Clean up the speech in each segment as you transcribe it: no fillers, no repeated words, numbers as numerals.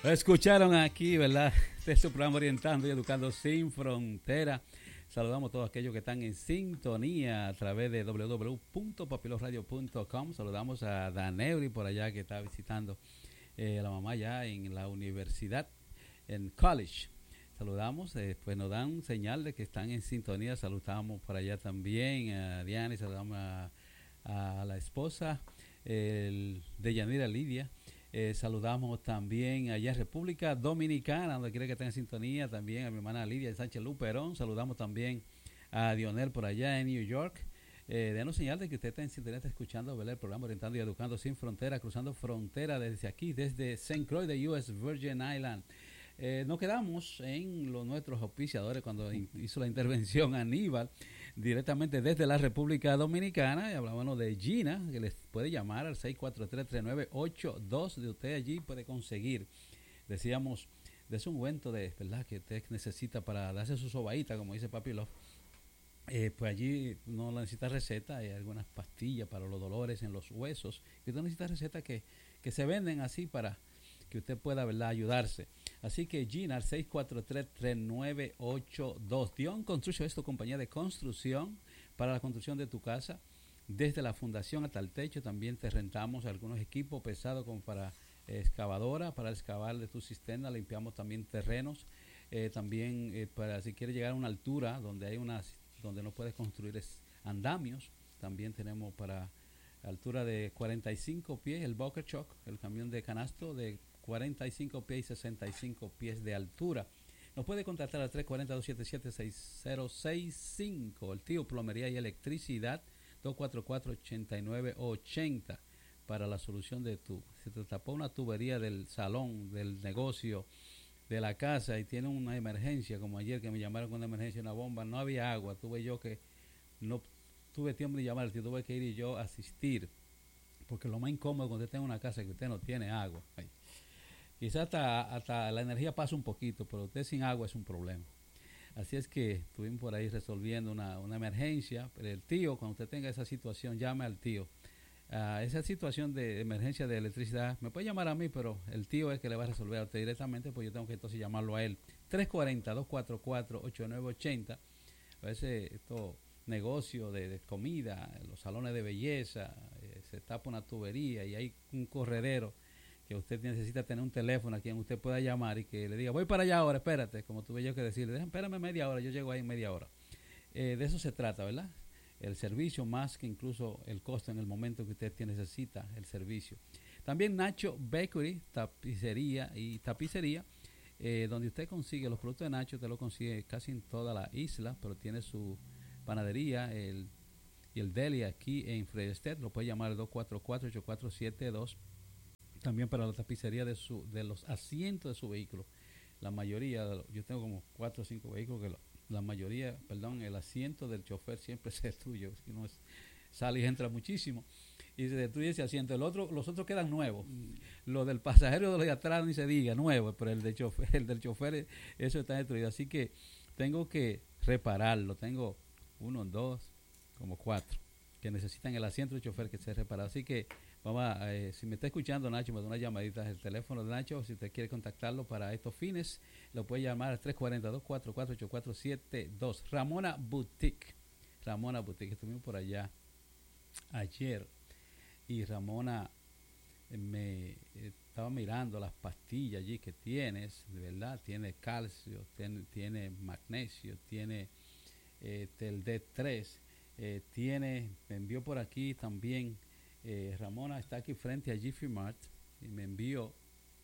Escucharon aquí, ¿verdad? Este es su programa Orientando y Educando Sin Frontera. Saludamos a todos aquellos que están en sintonía a través de www.papilosradio.com. Saludamos a Daneuri por allá que está visitando a la mamá ya en la universidad, en college. Saludamos, pues nos dan señal de que están en sintonía. Saludamos por allá también a Diana y saludamos a la esposa de Yanira Lidia. Saludamos también allá en República Dominicana, donde quiere que esté en sintonía, también a mi hermana Lidia Sánchez Luperón. Saludamos también a Dionel por allá en New York. Denos señal de que usted está en sintonía, está escuchando, ¿verdad?, el programa Orientando y Educando Sin Frontera, cruzando frontera desde aquí, desde St. Croix de US Virgin Island. Nos quedamos en los nuestros auspiciadores cuando hizo la intervención Aníbal directamente desde la República Dominicana, y hablábamos de Gina, que les puede llamar al 643-3982, de usted allí puede conseguir, decíamos, de ese ungüento de, ¿verdad?, que usted necesita para darse su sobaíta, como dice Papi Love. Pues allí no necesita receta, hay algunas pastillas para los dolores en los huesos, y usted necesita recetas que se venden así para que usted pueda, ¿verdad?, ayudarse. Así que Gina, al 643-3982. Dion Construction es tu compañía de construcción para la construcción de tu casa, desde la fundación hasta el techo. También te rentamos algunos equipos pesados como para excavadora, para excavar de tu cisterna. Limpiamos también terrenos. También para si quieres llegar a una altura donde no puedes construir andamios, también tenemos para altura de 45 pies el bucket truck, el camión de canasto de 45 pies y 65 pies de altura. Nos puede contactar al 340-277-6065. El Tío Plomería y Electricidad, 244-8980, para la solución de si te tapó una tubería del salón, del negocio, de la casa, y tiene una emergencia, como ayer que me llamaron con una emergencia, una bomba, no había agua, tuve yo que, no tuve tiempo de llamar, tuve que ir y yo asistir, porque lo más incómodo cuando usted tiene una casa es que usted no tiene agua. Ay. Quizás hasta la energía pasa un poquito, pero usted sin agua es un problema. Así es que estuvimos por ahí resolviendo una emergencia. Pero el tío, cuando usted tenga esa situación, llame al tío. Esa situación de emergencia de electricidad, me puede llamar a mí, pero el tío es que le va a resolver a usted directamente, pues yo tengo que entonces llamarlo a él. 340-244-8980. A veces estos negocios de comida, los salones de belleza, se tapa una tubería y hay un corredero que usted necesita tener un teléfono a quien usted pueda llamar y que le diga, voy para allá ahora, espérate, como tuve yo que decirle, espérame media hora, yo llego ahí en media hora. De eso se trata, ¿verdad? El servicio más que incluso el costo en el momento que usted necesita el servicio. También Nacho Bakery, tapicería, donde usted consigue los productos de Nacho, usted lo consigue casi en toda la isla, pero tiene su panadería y el deli aquí en Fredestedt. Lo puede llamar al 244-8472. También para la tapicería de los asientos de su vehículo. La mayoría, yo tengo como 4 o 5 vehículos que la mayoría, perdón, el asiento del chofer siempre se destruye, si no sale y entra muchísimo y se destruye ese asiento. Los otros quedan nuevos. Lo del pasajero de atrás ni se diga, nuevo, pero el del chofer, eso está destruido. Así que tengo que repararlo. Tengo 1, 2, como 4 que necesitan el asiento del chofer que se reparado. Así que vamos si me está escuchando Nacho, me da una llamadita el teléfono de Nacho. Si usted quiere contactarlo para estos fines, lo puede llamar al 342-448472. Ramona Boutique. Ramona Boutique, estuvimos por allá ayer y Ramona me estaba mirando las pastillas allí que tienes, de verdad, tiene calcio, tiene magnesio, tiene el D3, me envió por aquí también. Ramona está aquí frente a Jiffy Mart y me envió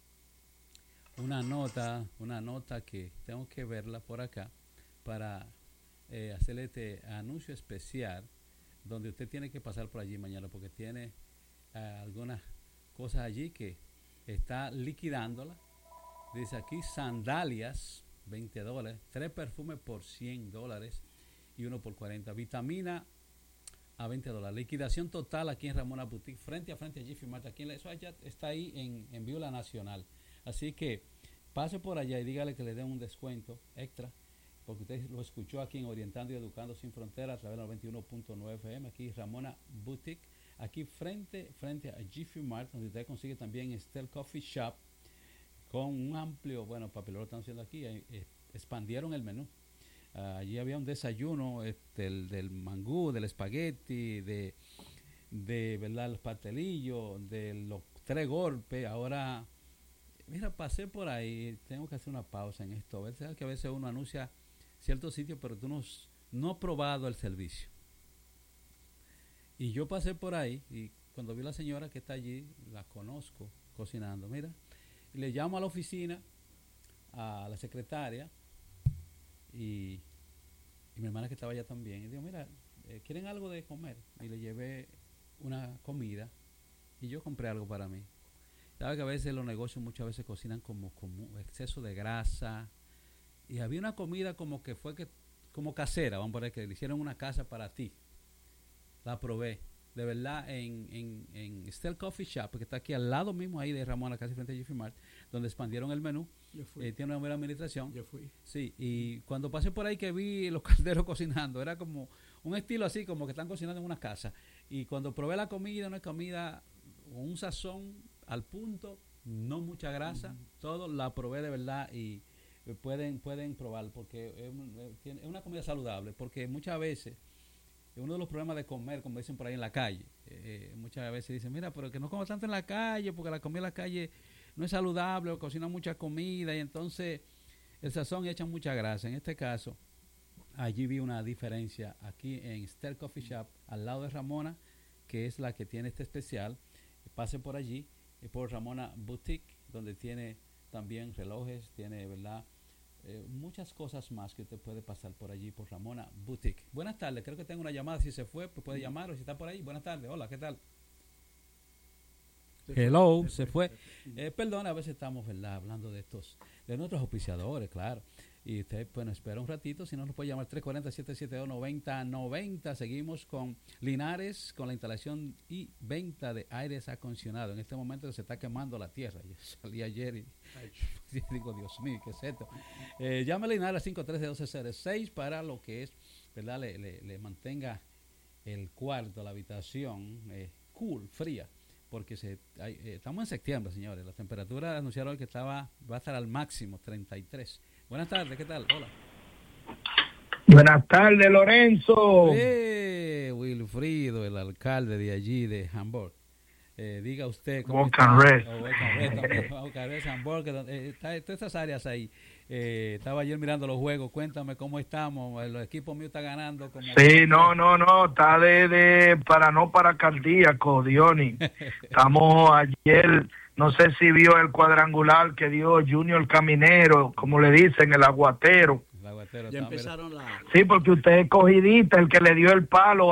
una nota que tengo que verla por acá para hacerle este anuncio especial, donde usted tiene que pasar por allí mañana porque tiene algunas cosas allí que está liquidándola. Dice aquí sandalias, $20, 3 perfumes por $100 y uno por 40. Vitamina a $20. Liquidación total aquí en Ramona Boutique, frente a Jiffy Mart. Eso allá está ahí en Viola Nacional. Así que pase por allá y dígale que le den un descuento extra, porque usted lo escuchó aquí en Orientando y Educando Sin Frontera a través del 91.9 FM. Aquí Ramona Boutique, aquí frente a Jiffy Mart, donde usted consigue también Estel Coffee Shop. con un amplio, bueno, papelón lo están haciendo aquí, expandieron el menú. Allí había un desayuno del mangú, del espagueti, de verdad los pastelillos, de los 3 golpes. Ahora, mira, pasé por ahí, tengo que hacer una pausa en esto. A veces, que a veces uno anuncia ciertos sitios, pero tú no has probado el servicio. Y yo pasé por ahí y cuando vi a la señora que está allí, la conozco cocinando, mira, y le llamo a la oficina, a la secretaria y mi hermana que estaba allá también, y digo, mira, ¿quieren algo de comer? Y le llevé una comida y yo compré algo para mí. Sabes que a veces los negocios muchas veces cocinan como exceso de grasa, y había una comida como que como casera, vamos a poner que le hicieron una casa para ti. La probé, de verdad, en Stell Coffee Shop, que está aquí al lado mismo ahí de Ramona, casi frente a Jiffy Mart, donde expandieron el menú. Tiene una buena administración. Yo fui. Sí, y cuando pasé por ahí que vi los calderos cocinando, era como un estilo así, como que están cocinando en una casa. Y cuando probé la comida, una comida con un sazón al punto, no mucha grasa, todo la probé de verdad y pueden probar porque es una comida saludable, porque muchas veces uno de los problemas de comer, como dicen por ahí en la calle, muchas veces dicen, mira, pero que no como tanto en la calle, porque la comida en la calle no es saludable, o cocinan mucha comida, y entonces el sazón y echan mucha grasa. En este caso, allí vi una diferencia aquí en Stell Coffee Shop, al lado de Ramona, que es la que tiene este especial. Pase por allí, por Ramona Boutique, donde tiene también relojes, tiene, ¿verdad?, muchas cosas más que usted puede pasar por allí, por Ramona Boutique. Buenas tardes, creo que tengo una llamada. Si se fue, pues puede llamar, o si está por ahí. Buenas tardes, hola, ¿qué tal? Hello, se fue. Perdón, a veces estamos, ¿verdad?, hablando de nuestros auspiciadores, claro. Y usted, bueno, espera un ratito, si no nos puede llamar 340-772-9090. Seguimos con Linares, con la instalación y venta de aires acondicionados. En este momento se está quemando la tierra. Yo salí ayer y digo, Dios mío, ¿qué es esto? Llame a Linares 513-1206 para lo que es, ¿verdad?, le mantenga el cuarto, la habitación cool, fría. Porque estamos en septiembre, señores. La temperatura anunciaron que va a estar al máximo, 33. Buenas tardes, ¿qué tal? Hola. Buenas tardes, Lorenzo. Wilfrido, el alcalde de allí, de Hamburg. Diga usted cómo Walk and Rest. Walk and Rest, Hamburg, todas estas áreas ahí. Estaba ayer mirando los juegos. Cuéntame cómo estamos. El equipo mío está ganando. Sí, no, está para cardíaco, Diony. Estamos ayer, no sé si vio el cuadrangular que dio Junior Caminero, como le dicen, el aguatero. Ya empezaron Sí, porque usted es cogidita, el que le dio el palo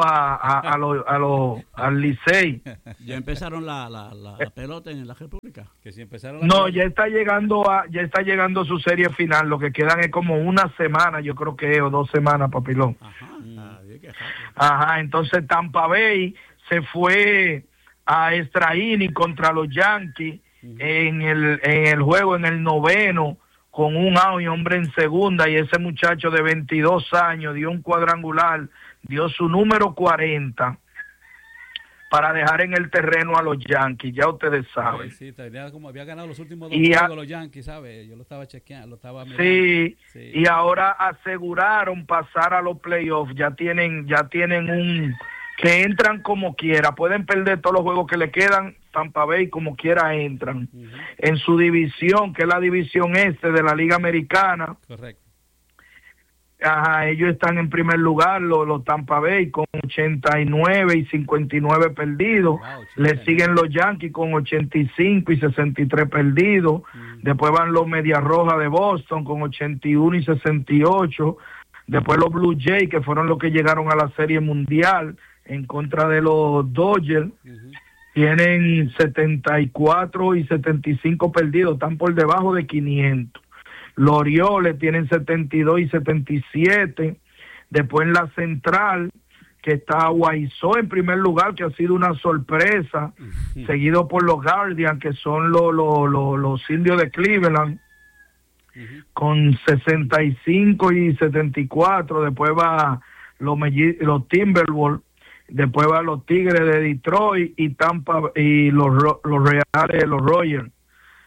al Licey. Ya empezaron la pelota en la República. Que si empezaron ya está llegando su serie final. Lo que quedan es como una semana, yo creo que o 2 semanas, papilón. Ajá, entonces Tampa Bay se fue a Estraíni contra los Yankees en el juego, en el 9º, con un out y hombre en segunda, y ese muchacho de 22 años dio un cuadrangular, dio su número 40 para dejar en el terreno a los Yankees, ya ustedes saben. Sí, como había ganado los últimos 2 juegos los Yankees, ¿sabes? Yo lo estaba chequeando, lo estaba mirando. Sí, y ahora aseguraron pasar a los playoffs, ya tienen que entran como quiera, pueden perder todos los juegos que le quedan, Tampa Bay como quiera entran. En su división, que es la división este de la Liga Americana. Correcto. Ajá, ellos están en primer lugar, los Tampa Bay con 89 y 59 perdidos. Wow, le siguen los Yankees con 85 y 63 perdidos. Después van los Medias Rojas de Boston con 81 y 68. Después los Blue Jays, que fueron los que llegaron a la Serie Mundial en contra de los Dodgers, tienen 74 y 75 perdidos, están por debajo de 500. Los Orioles tienen 72 y 77. Después en la Central, que está Guaysó en primer lugar, que ha sido una sorpresa, seguido por los Guardians, que son los indios de Cleveland, con 65 y 74. Después va los Timberwolves. Después van los Tigres de Detroit y Tampa y los Reales de los Royals.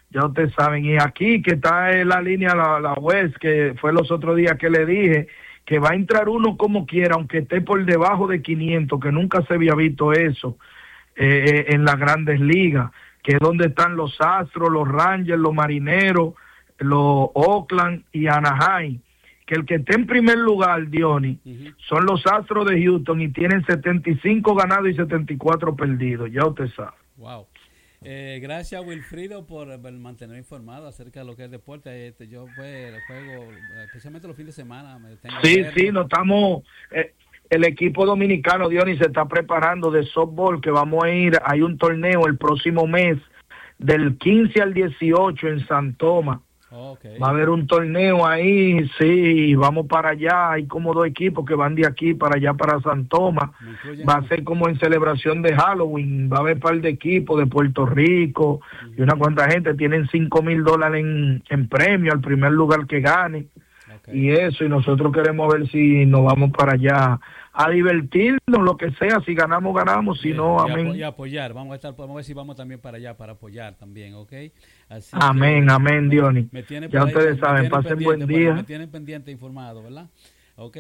Ya ustedes saben. Y aquí que está en la línea la West, que fue los otros días que le dije, que va a entrar uno como quiera, aunque esté por debajo de 500, que nunca se había visto eso en las grandes ligas, que es donde están los Astros, los Rangers, los Marineros, los Oakland y Anaheim. Que el que esté en primer lugar, Diony, son los Astros de Houston y tienen 75 ganados y 74 perdidos, ya usted sabe. Wow. Gracias, Wilfrido, por mantener informado acerca de lo que es deporte. Yo juego, especialmente los fines de semana. Sí, no estamos... el equipo dominicano, Diony, se está preparando de softball, que vamos a ir, hay un torneo el próximo mes, del 15 al 18 en San Tomás. Okay. Va a haber un torneo ahí, sí, vamos para allá, hay como 2 equipos que van de aquí para allá, para San Tomás. Va a ser como en celebración de Halloween, va a haber un par de equipos de Puerto Rico y una cuanta gente, tienen $5,000 en premio al primer lugar que gane. Okay. Y eso, y nosotros queremos ver si nos vamos para allá a divertirnos, lo que sea, si ganamos, ganamos, si no, amén. Y apoyar, vamos a ver si vamos también para allá, para apoyar también, ¿ok? Así amén, amén, Diony. Ya ustedes saben, pasen buen día. Me tienen pendiente informado, ¿verdad? ¿Ok?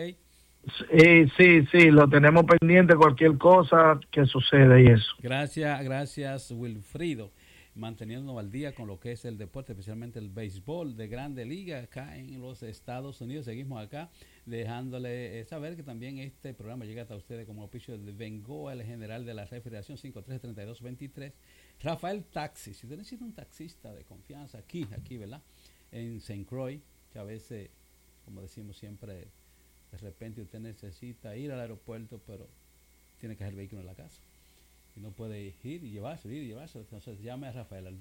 Sí, lo tenemos pendiente, cualquier cosa que suceda y eso. Gracias, Wilfrido. Manteniéndonos al día con lo que es el deporte, especialmente el béisbol de Grande Liga acá en los Estados Unidos. Seguimos acá dejándole saber que también este programa llega hasta ustedes como auspicio de Bengoa, el general de la refrigeración 513-3223. Rafael Taxi, si usted necesita un taxista de confianza aquí, ¿verdad? En St. Croix, que a veces, como decimos siempre, de repente usted necesita ir al aeropuerto, pero tiene que dejar el vehículo en la casa. Y no puede ir y llevarse. Entonces llame a Rafael al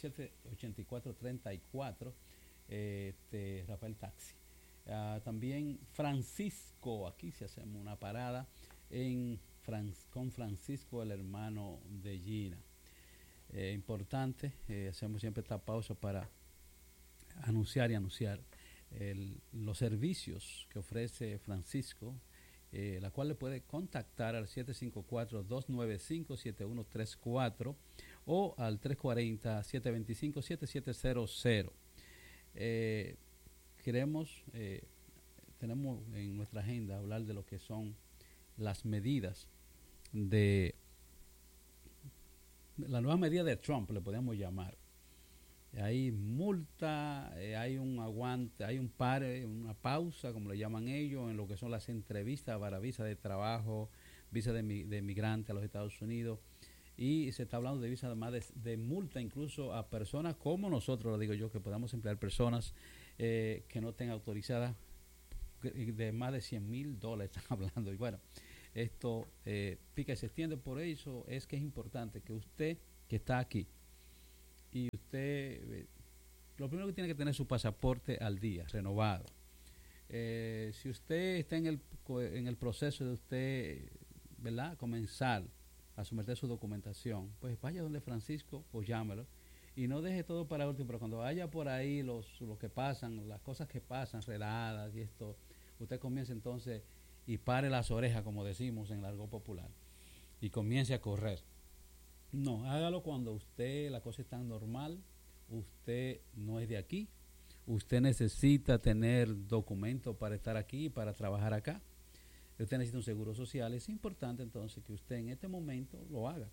277-8434, Rafael Taxi. También Francisco, aquí se hacemos una parada con Francisco, el hermano de Gina. Importante, hacemos siempre esta pausa para anunciar los servicios que ofrece Francisco, la cual le puede contactar al 754-295-7134 o al 340-725-7700. Tenemos en nuestra agenda hablar de lo que son las medidas la nueva medida de Trump, le podemos llamar. Hay multa, hay un aguante, hay un pare, una pausa, como le llaman ellos, en lo que son las entrevistas para visa de trabajo, visa de migrante a los Estados Unidos, y se está hablando de visa de multa incluso a personas como nosotros, lo digo yo, que podamos emplear personas que no estén autorizadas, de más de $100,000 están hablando. Y bueno, esto pica y se extiende. Por eso es que es importante que usted que está aquí, y usted, lo primero que tiene que tener su pasaporte al día, renovado. Si usted está en el proceso de usted, ¿verdad?, comenzar a someter su documentación, pues vaya donde Francisco o llámelo y no deje todo para último. Pero cuando vaya por ahí lo que pasan, las cosas que pasan, redadas y esto, usted comience entonces y pare las orejas, como decimos en el argot popular, y comience a correr. No, hágalo cuando la cosa está normal, usted no es de aquí, usted necesita tener documentos para estar aquí, para trabajar acá, usted necesita un seguro social. Es importante entonces que usted en este momento lo haga.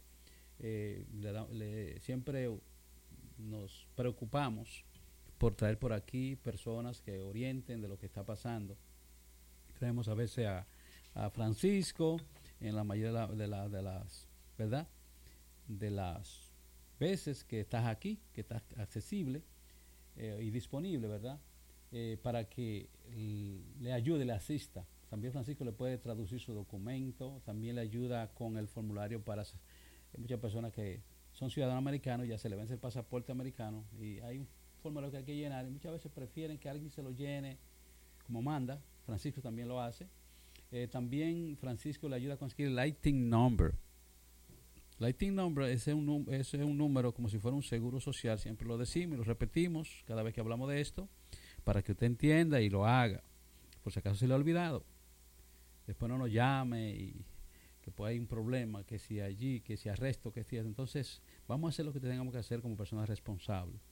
Siempre nos preocupamos por traer por aquí personas que orienten de lo que está pasando. Traemos a veces a Francisco en la mayoría de las, ¿verdad?, de las veces que estás aquí, que estás accesible y disponible, ¿verdad?, para que le ayude, le asista. También Francisco le puede traducir su documento, también le ayuda con el formulario para muchas personas que son ciudadanos americanos, ya se le vence el pasaporte americano y hay un formulario que hay que llenar y muchas veces prefieren que alguien se lo llene como manda. Francisco también lo hace. También Francisco le ayuda a conseguir el ITIN number. El ITIN number es un número como si fuera un seguro social, siempre lo decimos y lo repetimos cada vez que hablamos de esto, para que usted entienda y lo haga, por si acaso se le ha olvidado. Después no nos llame y que pues hay un problema, que si allí, que si arresto, que si... Entonces vamos a hacer lo que tengamos que hacer como personas responsables.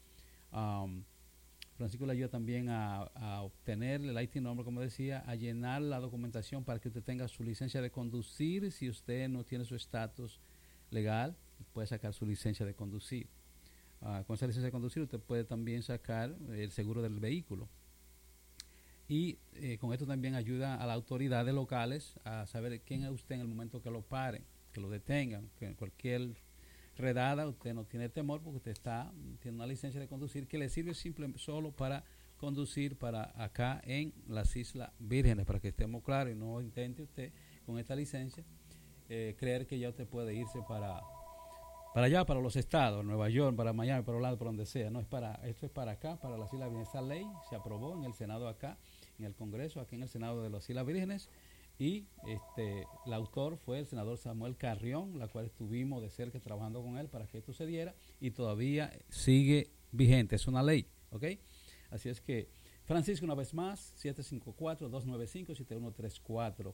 Francisco le ayuda también a obtener el IT number, como decía, a llenar la documentación para que usted tenga su licencia de conducir. Si usted no tiene su estatus legal, puede sacar su licencia de conducir. Con esa licencia de conducir usted puede también sacar el seguro del vehículo. Y con esto también ayuda a las autoridades locales a saber quién es usted en el momento que lo paren, que lo detengan, que en cualquier redada usted no tiene temor porque usted tiene una licencia de conducir que le sirve solo para conducir para acá en las Islas Vírgenes, para que estemos claros y no intente usted con esta licencia creer que ya usted puede irse para allá, para los estados, Nueva York, para Miami, para Orlando, para donde sea. No, esto es para acá, para las Islas Vírgenes. Esta ley se aprobó en el Senado acá, en el Congreso, aquí en el Senado de las Islas Vírgenes, y el autor fue el senador Samuel Carrión, la cual estuvimos de cerca trabajando con él para que esto se diera, y todavía sigue vigente, es una ley, ¿ok? Así es que, Francisco, una vez más, 754-295-7134,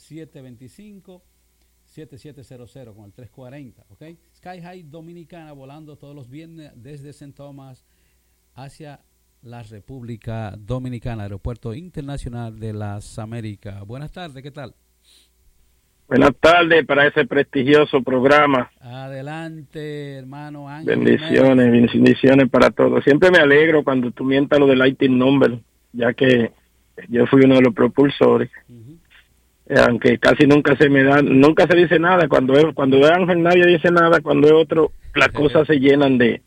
725-7700 con el 340, ¿ok? Sky High Dominicana volando todos los viernes desde St. Thomas hacia la República Dominicana, Aeropuerto Internacional de las Américas. Buenas tardes, ¿qué tal? Buenas tardes para ese prestigioso programa. Adelante, hermano Ángel. Bendiciones para todos. Siempre me alegro cuando tú mientas lo del IT number, ya que yo fui uno de los propulsores. Aunque casi nunca se dice nada. Cuando es Ángel nadie dice nada, cuando es otro las cosas se llenan de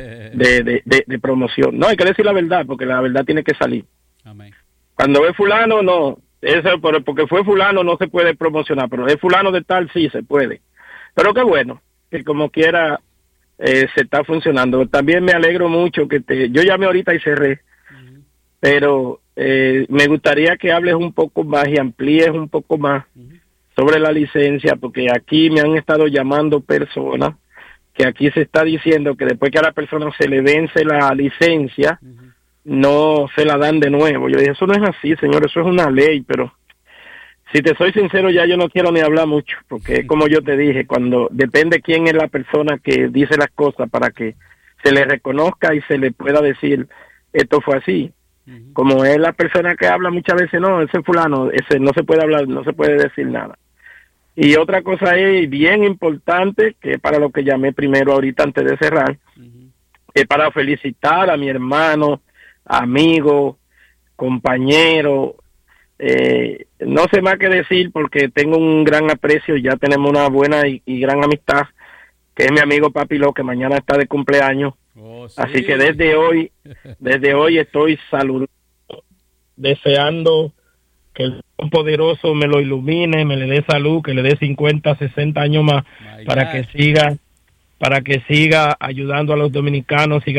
promoción. No, hay que decir la verdad, porque la verdad tiene que salir. Amén. Cuando es fulano, no, eso porque fue fulano no se puede promocionar, pero es fulano de tal sí se puede. Pero qué bueno, que como quiera se está funcionando. También me alegro mucho yo llamé ahorita y cerré, pero me gustaría que hables un poco más y amplíes un poco más sobre la licencia, porque aquí me han estado llamando personas que aquí se está diciendo que después que a la persona se le vence la licencia, no se la dan de nuevo. Yo dije, eso no es así, señor, eso es una ley, pero si te soy sincero, ya yo no quiero ni hablar mucho, porque como yo te dije, cuando depende quién es la persona que dice las cosas para que se le reconozca y se le pueda decir, esto fue así. Como es la persona que habla muchas veces, no, ese fulano, ese no se puede hablar, no se puede decir nada. Y otra cosa es bien importante, que para lo que llamé primero ahorita antes de cerrar, es para felicitar a mi hermano, amigo, compañero, no sé más que decir porque tengo un gran aprecio, ya tenemos una buena y gran amistad, que es mi amigo Papilo, que mañana está de cumpleaños. Oh, sí. Así que desde hoy estoy saludando, deseando que el poderoso me lo ilumine, me le dé salud, que le dé 50, 60 años más para que siga ayudando a los dominicanos, siga